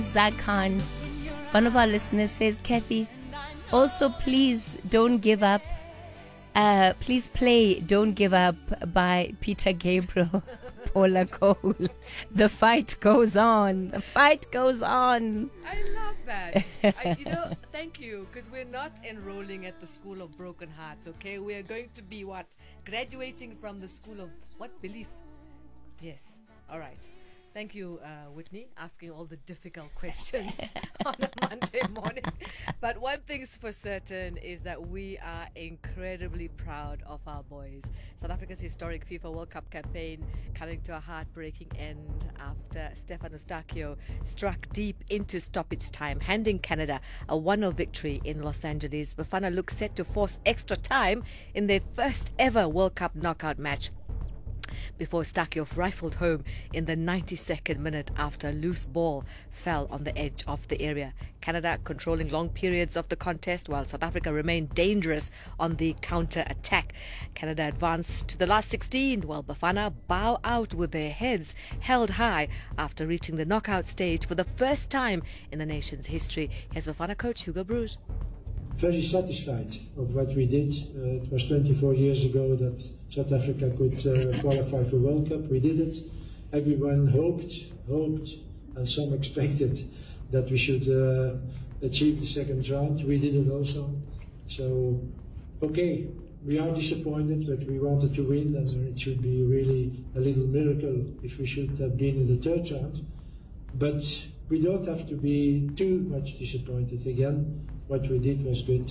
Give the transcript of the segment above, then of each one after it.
Zach Khan. One of our listeners says, Kathy, also please don't give up. Please play Don't Give Up by Peter Gabriel, Paula Cole. The fight goes on. The fight goes on. I love that. Thank you, because we're not enrolling at the School of Broken Hearts, okay? We are going to be graduating from the School of what belief? Yes. All right. Thank you, Whitney, asking all the difficult questions on a Monday morning. But one thing's for certain is that we are incredibly proud of our boys. South Africa's historic FIFA World Cup campaign coming to a heartbreaking end after Stefan Eustáquio struck deep into stoppage time, handing Canada a 1-0 victory in Los Angeles. Bafana looks set to force extra time in their first ever World Cup knockout match, before Eustáquio rifled home in the 92nd minute after a loose ball fell on the edge of the area. Canada controlling long periods of the contest while South Africa remained dangerous on the counter-attack. Canada advanced to the last 16 while Bafana bow out with their heads held high after reaching the knockout stage for the first time in the nation's history. Here's Bafana coach Hugo Broos. Very satisfied of what we did. It was 24 years ago that South Africa could qualify for World Cup. We did it. Everyone hoped, and some expected that we should achieve the second round. We did it also. So, okay, we are disappointed, but we wanted to win, and it should be really a little miracle if we should have been in the third round. But we don't have to be too much disappointed again. What we did was good,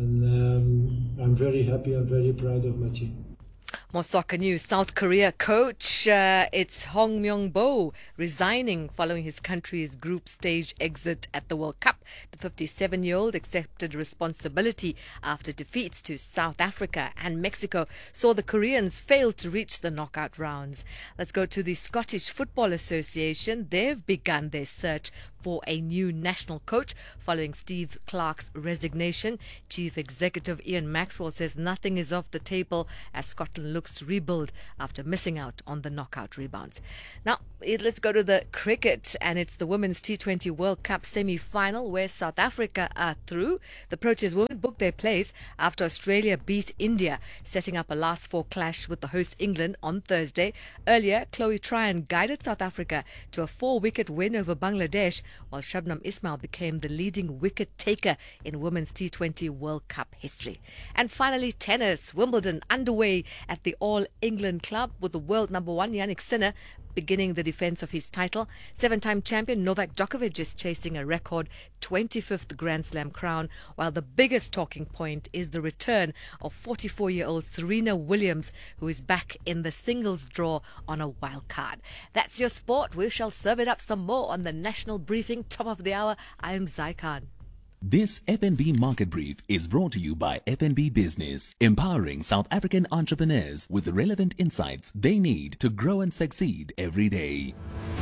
and I'm very happy. I'm very proud of my team. More soccer news. South Korea coach, it's Hong Myung-bo resigning following his country's group stage exit at the World Cup. The 57-year-old accepted responsibility after defeats to South Africa and Mexico saw the Koreans fail to reach the knockout rounds. Let's go to the Scottish Football Association. They've begun their search for a new national coach following Steve Clarke's resignation. Chief Executive Ian Maxwell says nothing is off the table as Scotland looks to rebuild after missing out on the knockout rebounds. Now, let's go to the cricket, and it's the Women's T20 World Cup semi-final where South Africa are through. The Proteas women booked their place after Australia beat India, setting up a last four clash with the host England on Thursday. Earlier, Chloe Tryon guided South Africa to a 4-wicket win over Bangladesh, while Shabnam Ismail became the leading wicket taker in Women's T20 World Cup history. And finally, tennis. Wimbledon underway at the All England Club with the world number one Yannick Sinner beginning the defense of his title. 7-time champion Novak Djokovic is chasing a record 25th Grand Slam crown, while the biggest talking point is the return of 44-year-old Serena Williams, who is back in the singles draw on a wild card. That's your sport. We shall serve it up some more on the National Briefing, top of the hour. I am Zai Khan. This FNB Market Brief is brought to you by FNB Business, empowering South African entrepreneurs with the relevant insights they need to grow and succeed every day.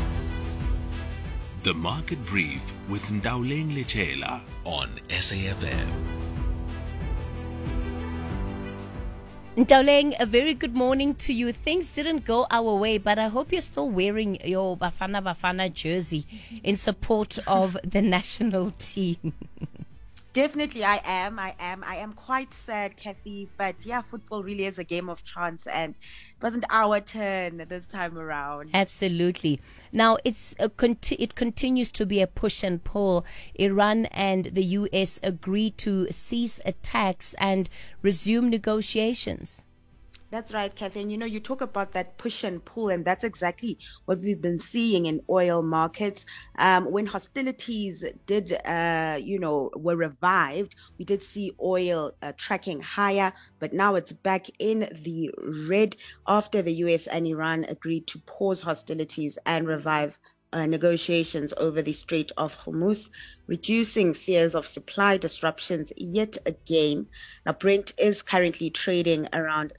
The Market Brief with Ndauleng Lechela on SAFM. Ndauleng, a very good morning to you. Things didn't go our way, but I hope you're still wearing your Bafana jersey in support of the national team. Definitely, I am. I am quite sad, Kathy. But yeah, football really is a game of chance, and it wasn't our turn this time around. Absolutely. Now it continues to be a push and pull. Iran and the US agree to cease attacks and resume negotiations. That's right, Kathy. And you talk about that push and pull, and that's exactly what we've been seeing in oil markets. When hostilities were revived, we did see oil tracking higher, but now it's back in the red after the US and Iran agreed to pause hostilities and revive negotiations over the Strait of Hormuz, reducing fears of supply disruptions yet again. Now, Brent is currently trading around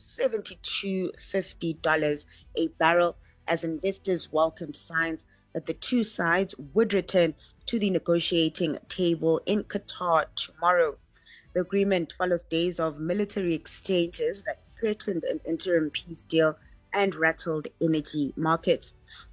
$72.50 a barrel as investors welcomed signs that the two sides would return to the negotiating table in Qatar tomorrow. The agreement follows days of military exchanges that threatened an interim peace deal and rattled energy markets.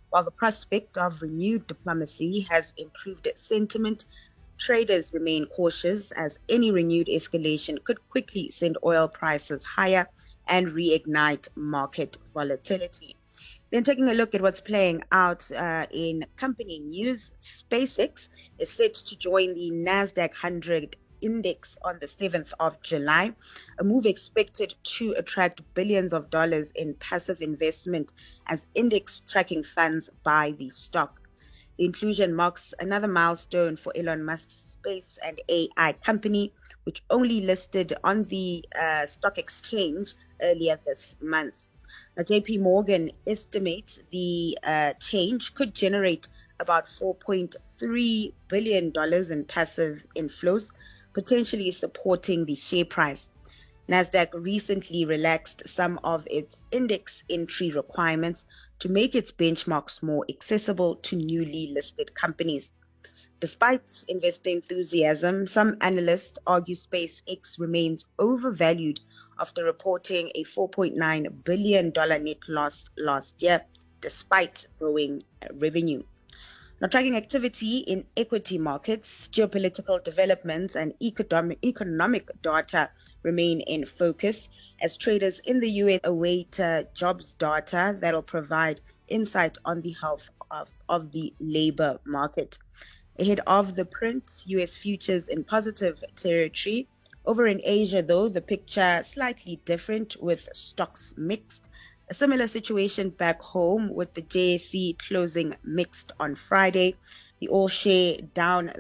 While the prospect of renewed diplomacy has improved sentiment, traders remain cautious as any renewed escalation could quickly send oil prices higher and reignite market volatility. Then taking a look at what's playing out in company news, SpaceX is set to join the NASDAQ 100 index on the 7th of July, a move expected to attract billions of dollars in passive investment as index tracking funds buy the stock. The inclusion marks another milestone for Elon Musk's space and AI company, which only listed on the stock exchange earlier this month. Now, JP Morgan estimates the change could generate about $4.3 billion in passive inflows, potentially supporting the share price. Nasdaq recently relaxed some of its index entry requirements to make its benchmarks more accessible to newly listed companies. Despite investor enthusiasm, some analysts argue SpaceX remains overvalued after reporting a $4.9 billion net loss last year, despite growing revenue. Now, tracking activity in equity markets, geopolitical developments, and economic data remain in focus as traders in the U.S. await jobs data that will provide insight on the health of the labor market. Ahead of the print, U.S. futures in positive territory. Over in Asia, though, the picture slightly different with stocks mixed. A similar situation back home with the JSE closing mixed on Friday, the all share down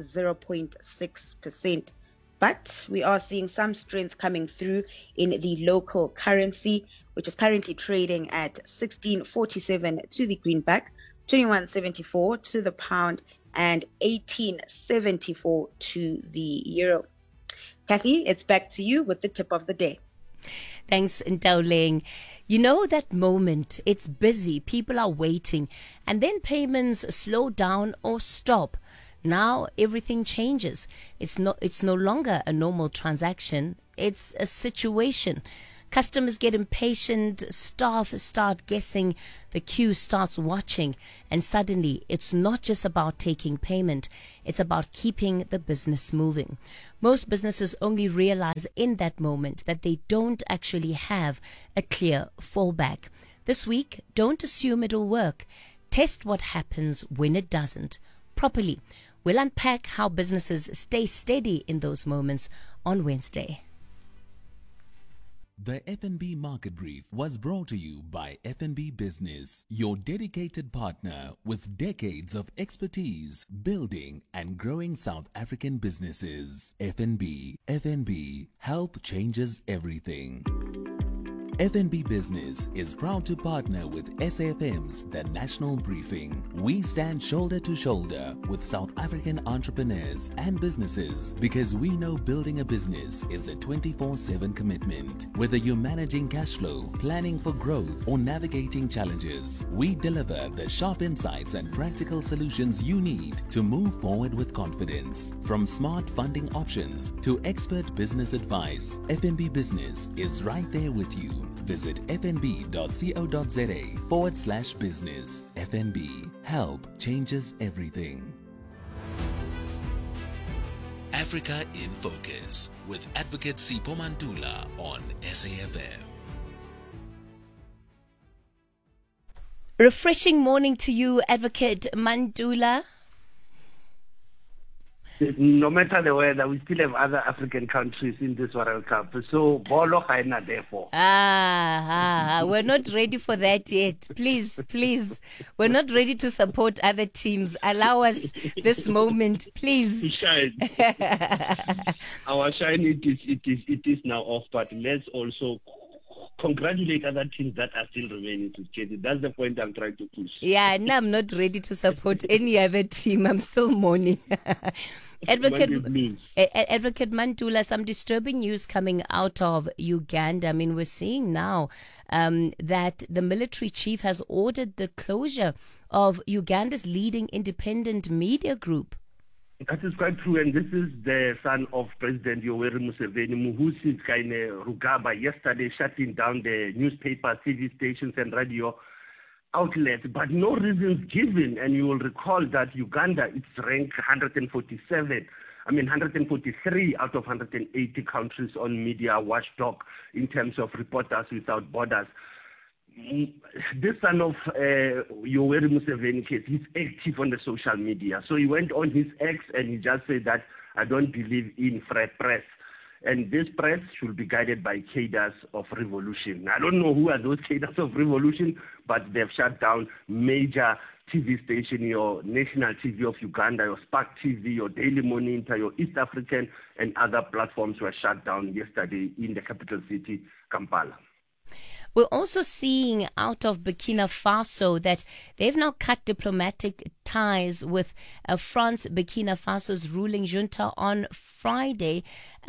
0.6%. But we are seeing some strength coming through in the local currency, which is currently trading at 16.47 to the greenback, 21.74 to the pound, and 18.74 to the euro. Kathy, it's back to you with the tip of the day. Thanks, Ntaoleng. You know that moment, it's busy, people are waiting, and then payments slow down or stop. Now everything changes. It's no longer a normal transaction, it's a situation. Customers get impatient, staff start guessing, the queue starts watching, and suddenly it's not just about taking payment, it's about keeping the business moving. Most businesses only realize in that moment that they don't actually have a clear fallback. This week, don't assume it'll work. Test what happens when it doesn't. Properly. We'll unpack how businesses stay steady in those moments on Wednesday. The FNB Market Brief was brought to you by FNB Business, your dedicated partner with decades of expertise building and growing South African businesses. FNB, help changes everything. FNB Business is proud to partner with SAFM's The National Briefing. We stand shoulder to shoulder with South African entrepreneurs and businesses because we know building a business is a 24/7 commitment. Whether you're managing cash flow, planning for growth, or navigating challenges, we deliver the sharp insights and practical solutions you need to move forward with confidence. From smart funding options to expert business advice, FNB Business is right there with you. Visit fnb.co.za/business. FNB, help changes everything. Africa in Focus with Advocate Sipho Mantula on SAFM. Refreshing morning to you, Advocate Mantula. No matter the weather, we still have other African countries in this World Cup. So, bolo haina therefore. We're not ready for that yet. Please. We're not ready to support other teams. Allow us this moment, please. Shine. Our shine, it is now off, but let's also congratulate other teams that are still remaining to get it. That's the point I'm trying to push. Yeah, no, I'm not ready to support any other team. I'm still mourning. Advocate Mantula, some disturbing news coming out of Uganda. I mean, we're seeing now that the military chief has ordered the closure of Uganda's leading independent media group. That is quite true, and this is the son of President Yoweri Museveni, Muhoozi Kainerugaba, yesterday shutting down the newspaper, TV stations, and radio outlets, but no reasons given. And you will recall that Uganda is ranked 143 out of 180 countries on Media Watchdog in terms of Reporters Without Borders. This son of Yoweri Museveni case, he's active on the social media. So he went on his X and he just said that I don't believe in free press. And this press should be guided by cadres of revolution. I don't know who are those cadres of revolution, but they've shut down major TV station, your National TV of Uganda, your Spark TV, your Daily Monitor, your East African, and other platforms were shut down yesterday in the capital city, Kampala. We're also seeing out of Burkina Faso that they've now cut diplomatic ties with France, Burkina Faso's ruling junta on Friday.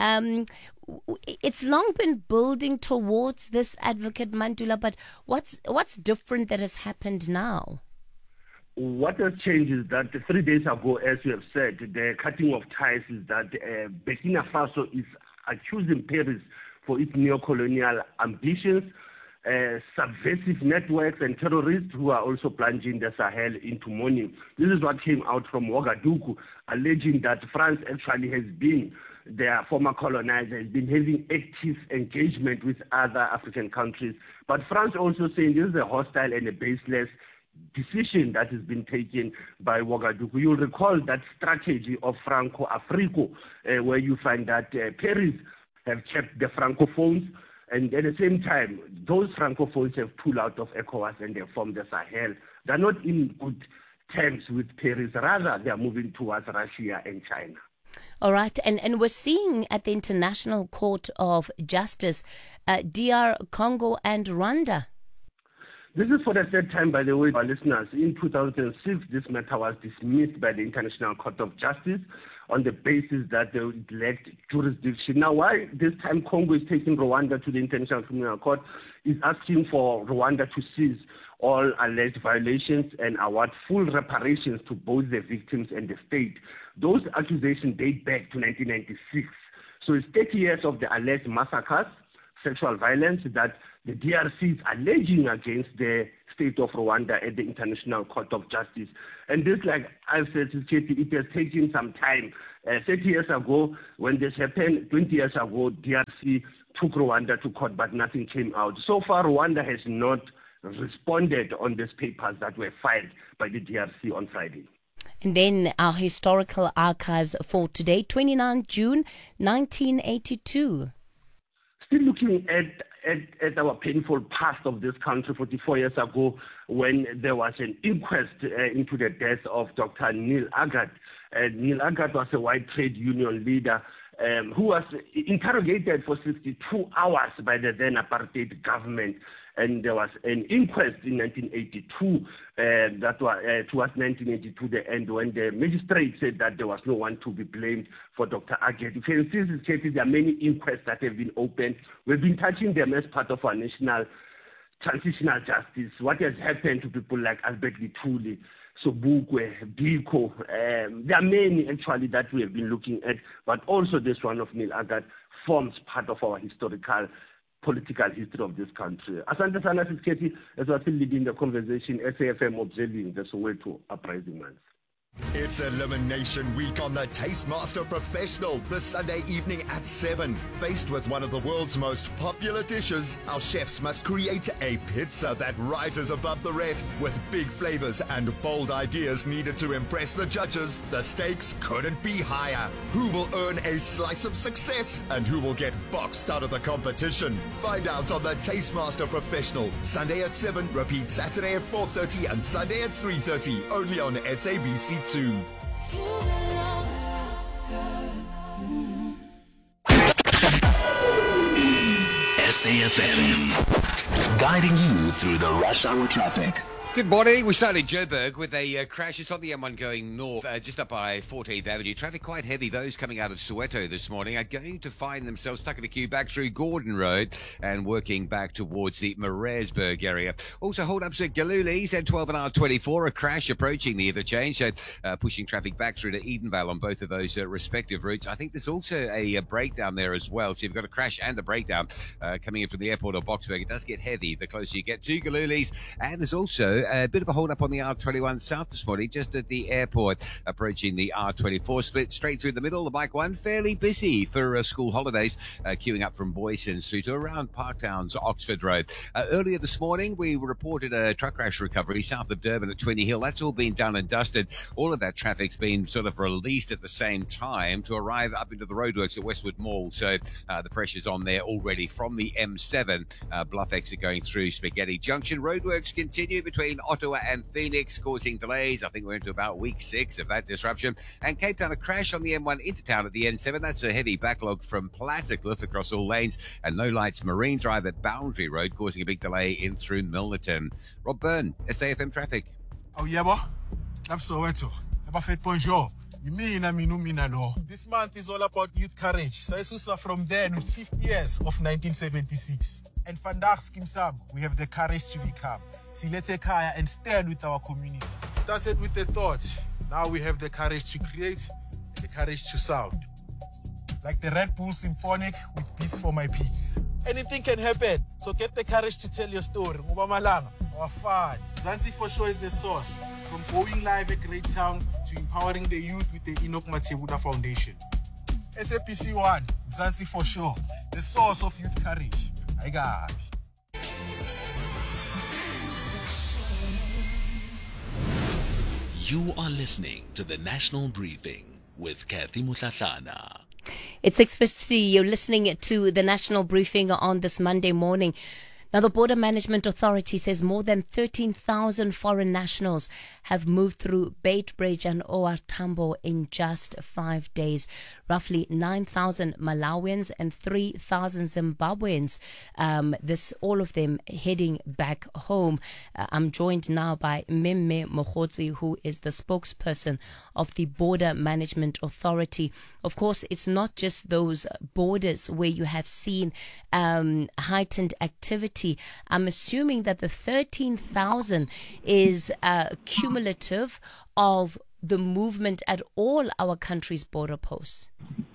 It's long been building towards this, Advocate Mandula, but what's different that has happened now? What has changed is that 3 days ago, as you have said, the cutting of ties is that Burkina Faso is accusing Paris for its neo-colonial ambitions, subversive networks and terrorists who are also plunging the Sahel into mourning. This is what came out from Ouagadougou, alleging that France actually has been, their former colonizer, has been having active engagement with other African countries. But France also saying this is a hostile and a baseless decision that has been taken by Ouagadougou. You'll recall that strategy of Franco-Africo, where you find that Paris have kept the Francophones, and at the same time, those Francophones have pulled out of ECOWAS and they formed the Sahel. They're not in good terms with Paris. Rather, they are moving towards Russia and China. All right. And we're seeing at the International Court of Justice, DR Congo and Rwanda. This is for the third time, by the way, our listeners. In 2006, this matter was dismissed by the International Court of Justice on the basis that they lacked jurisdiction. Now, why this time Congo is taking Rwanda to the International Criminal Court is asking for Rwanda to cease all alleged violations and award full reparations to both the victims and the state. Those accusations date back to 1996. So it's 30 years of the alleged massacres, sexual violence that the DRC is alleging against the state of Rwanda at the International Court of Justice. And this, like I've said, it has taken some time. 30 years ago, when this happened, 20 years ago, DRC took Rwanda to court, but nothing came out. So far, Rwanda has not responded on these papers that were filed by the DRC on Friday. And then our historical archives for today, 29 June 1982. Still looking at our painful past of this country 44 years ago when there was an inquest into the death of Dr. Neil Agathe. Neil Agathe was a white trade union leader who was interrogated for 62 hours by the then apartheid government. And there was an inquest in 1982, that was towards 1982, the end, when the magistrate said that there was no one to be blamed for Dr. Agathe. You can see these cases, there are many inquests that have been opened. We've been touching them as part of our national transitional justice. What has happened to people like Albert Lithuli, Sobukwe, Biko, there are many actually that we have been looking at, but also this one of Neil Agathe forms part of our historical political history of this country. Asante sana Sisketi, as we're still leading the conversation, SAFM observing the Soweto uprising months. It's Elimination Week on the Tastemaster Professional this Sunday evening at 7. Faced with one of the world's most popular dishes, our chefs must create a pizza that rises above the red. With big flavors and bold ideas needed to impress the judges, the stakes couldn't be higher. Who will earn a slice of success and who will get boxed out of the competition? Find out on the Tastemaster Professional, Sunday at 7, repeat Saturday at 4:30 and Sunday at 3:30, only on SABC2. SAFM, guiding you through the rush hour traffic. Good morning. We start in Joburg with a crash. It's on the M1 going north, just up by 14th Avenue. Traffic quite heavy. Those coming out of Soweto this morning are going to find themselves stuck in a queue back through Gordon Road and working back towards the Maresburg area. Also, hold-ups at Galulis at 12 and R24. A crash approaching the interchange, so pushing traffic back through to Edenvale on both of those respective routes. I think there's also a breakdown there as well. So you've got a crash and a breakdown coming in from the airport or Boksburg. It does get heavy the closer you get to Galulis. And there's also though. A bit of a hold up on the R21 South this morning, just at the airport, approaching the R24 split straight through the middle. The bike one fairly busy for school holidays, queuing up from Boysons through to around Parktown's Oxford Road. Earlier this morning, we reported a truck crash recovery south of Durban at Twinney Hill. That's all been done and dusted. All of that traffic's been sort of released at the same time to arrive up into the roadworks at Westwood Mall. So the pressure's on there already from the M7. Bluff exit going through Spaghetti Junction. Roadworks continue between Ottawa and Phoenix, causing delays. I think we're into about week 6 of that disruption. And Cape Town, a crash on the M1 into town at the N7. That's a heavy backlog from Plattekloof across all lanes. And no lights Marine Drive at Boundary Road, causing a big delay in through Milnerton. Rob Byrne, SAFM Traffic. Oh, yeah, boy. I'm Soweto. Bonjour. You mean I mean no. This month is all about youth courage. Saisusa from then with 50 years of 1976. And Vandag Skim Sam, we have the courage to become. Silete Kaya and stand with our community. Started with the thought. Now we have the courage to create, the courage to sound. Like the Red Bull Symphonic with beats for my peeps. Anything can happen, so get the courage to tell your story. Mubamalanga, our fun. Zanzi for sure is the source. From going live at Great Town to empowering the youth with the Enoch Matebuda Foundation. SAPC 1, Zanzi for sure, the source of youth courage. I got. You are listening to the National Briefing with Kathy Mutlatlana. It's 6:50. You're listening to the National Briefing on this Monday morning. Now, the Border Management Authority says more than 13,000 foreign nationals have moved through Beitbridge and OR Tambo in just 5 days. Roughly 9,000 Malawians and 3,000 Zimbabweans. All of them heading back home. I'm joined now by Mimme Mogotsi, who is the spokesperson of the Border Management Authority. Of course, it's not just those borders where you have seen heightened activity. I'm assuming that the 13,000 is cumulative of the movement at all our country's border posts.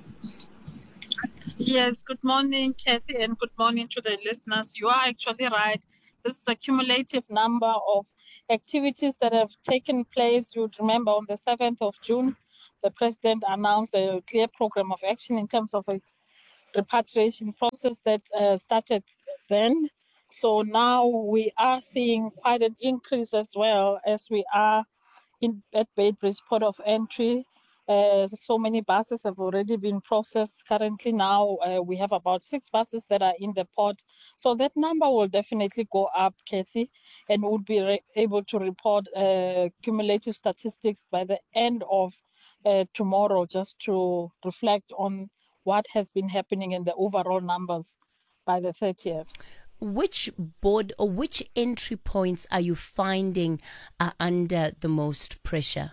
Yes, good morning, Kathy, and good morning to the listeners. You are actually right. This is a cumulative number of activities that have taken place. You would remember on the 7th of June, the President announced a clear program of action in terms of a repatriation process that started then. So now we are seeing quite an increase as well as we are at Beitbridge Port of Entry. So many buses have already been processed. Currently now we have about 6 buses that are in the port. So that number will definitely go up, Kathy, and we'll be able to report cumulative statistics by the end of tomorrow, just to reflect on what has been happening in the overall numbers by the 30th. Which board or which entry points are you finding are under the most pressure?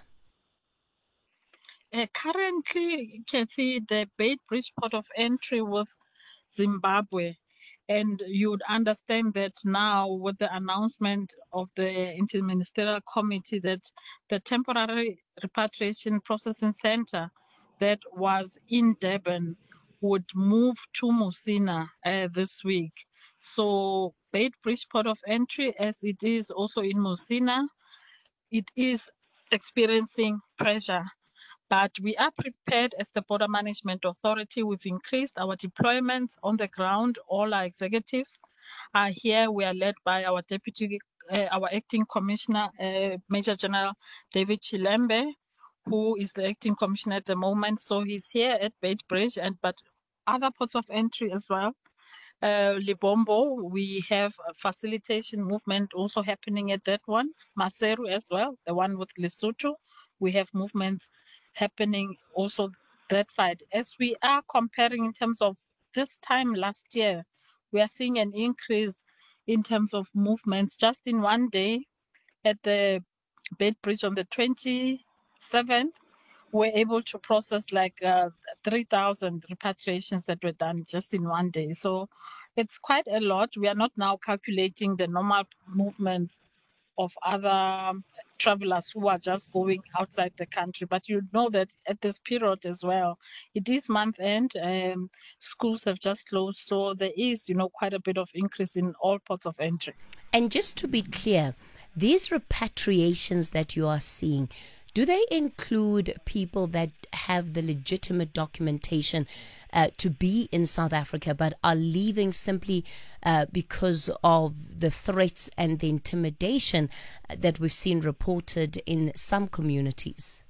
Currently, Kathy, the Beitbridge Port of Entry with Zimbabwe. And you would understand that now with the announcement of the Interministerial Committee that the temporary repatriation processing center that was in Durban would move to Musina this week. So Beitbridge Port of Entry, as it is also in Musina, it is experiencing pressure. But we are prepared as the Border Management Authority. We've increased our deployments on the ground. All our executives are here. We are led by our our acting commissioner, Major General David Chilembe, who is the acting commissioner at the moment. So he's here at Beitbridge, but other ports of entry as well. Libombo, we have a facilitation movement also happening at that one. Maseru as well, the one with Lesotho. We have movements happening also that side. As we are comparing in terms of this time last year, we are seeing an increase in terms of movements. Just in one day at the Beitbridge on the 27th, we're able to process like 3,000 repatriations that were done just in one day. So it's quite a lot. We are not now calculating the normal movements of other travelers who are just going outside the country. But you know that at this period as well, it is month end, schools have just closed. So there is, quite a bit of increase in all ports of entry. And just to be clear, These repatriations that you are seeing, do they include people that have the legitimate documentation to be in South Africa but are leaving simply because of the threats and the intimidation that we've seen reported in some communities?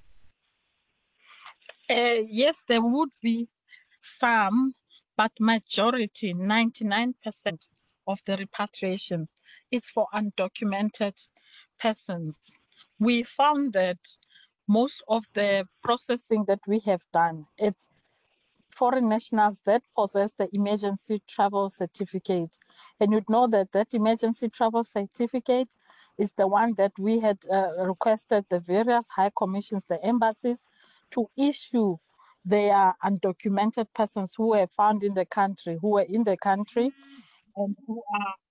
Yes, there would be some, but majority, 99% of the repatriation is for undocumented persons. We found that most of the processing that we have done, it's foreign nationals that possess the emergency travel certificate. And you'd know that that emergency travel certificate is the one that we had requested the various high commissions, the embassies, to issue their undocumented persons who were found in the country, who were in the country, and who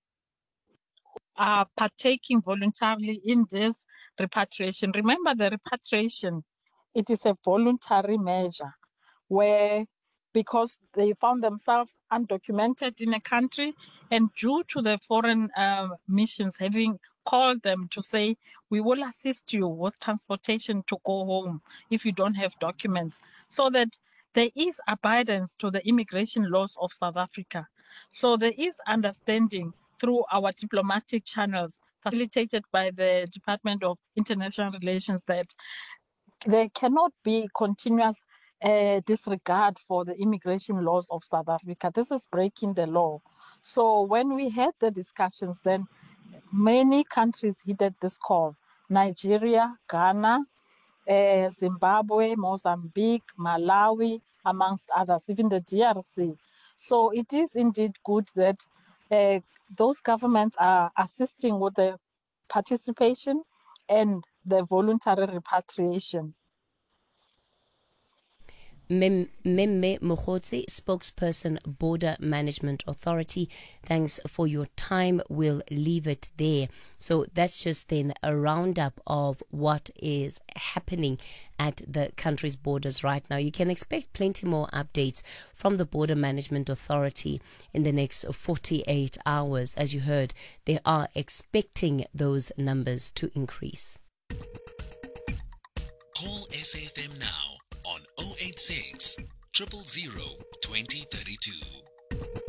are partaking voluntarily in this repatriation. Remember, the repatriation, it is a voluntary measure where, because they found themselves undocumented in a country, and due to the foreign missions having called them to say, we will assist you with transportation to go home if you don't have documents, so that there is abidance to the immigration laws of South Africa. So there is understanding through our diplomatic channels facilitated by the Department of International Relations that there cannot be continuous disregard for the immigration laws of South Africa. This is breaking the law. So when we had the discussions, then many countries heeded this call. Nigeria, Ghana, Zimbabwe, Mozambique, Malawi, amongst others, even the DRC. So it is indeed good that those governments are assisting with the participation and the voluntary repatriation. Memme Mogotsi, spokesperson, Border Management Authority. Thanks for your time. We'll leave it there. So that's just then a roundup of what is happening at the country's borders right now. You can expect plenty more updates from the Border Management Authority in the next 48 hours. As you heard, they are expecting those numbers to increase. Call SAFM now on 086 000 2032.